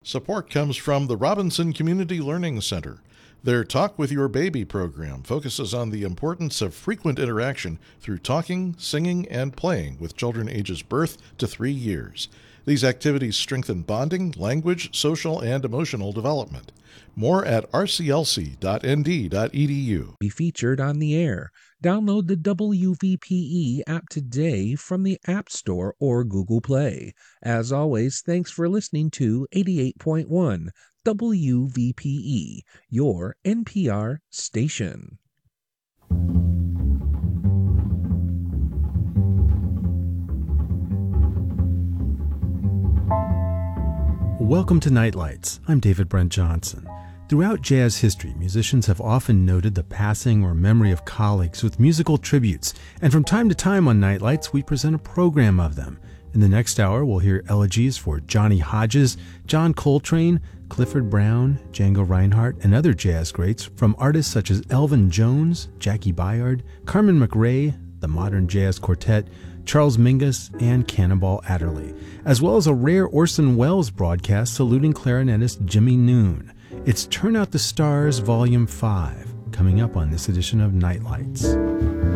Support comes from the Robinson Community Learning Center. Their Talk with Your Baby program focuses on the importance of frequent interaction through talking, singing, and playing with children ages birth to 3 years. These activities strengthen bonding, language, social, and emotional development. More at rclc.nd.edu. Be featured on the air. Download the WVPE app today from the App Store or Google Play. As always, thanks for listening to 88.1 WVPE, your NPR station. Welcome to Nightlights. I'm David Brent Johnson. Throughout jazz history, musicians have often noted the passing or memory of colleagues with musical tributes, and from time to time on Nightlights, we present a program of them. In the next hour, we'll hear elegies for Johnny Hodges, John Coltrane, Clifford Brown, Django Reinhardt, and other jazz greats from artists such as Elvin Jones, Jackie Byard, Carmen McRae, the Modern Jazz Quartet, Charles Mingus, and Cannonball Adderley, as well as a rare Orson Welles broadcast saluting clarinetist Jimmy Noon. It's Turn Out the Stars Volume 5, coming up on this edition of Nightlights.